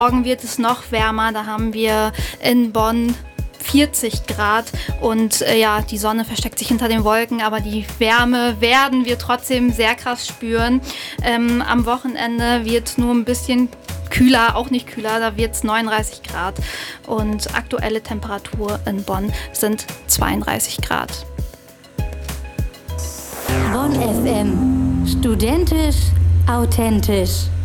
Morgen wird es noch wärmer, da haben wir in Bonn 40 Grad und die Sonne versteckt sich hinter den Wolken, aber die Wärme werden wir trotzdem sehr krass spüren. Am Wochenende wird nur ein bisschen kühler, auch nicht kühler, da wird es 39 Grad und aktuelle Temperatur in Bonn sind 32 Grad. Bonn FM. Studentisch, authentisch.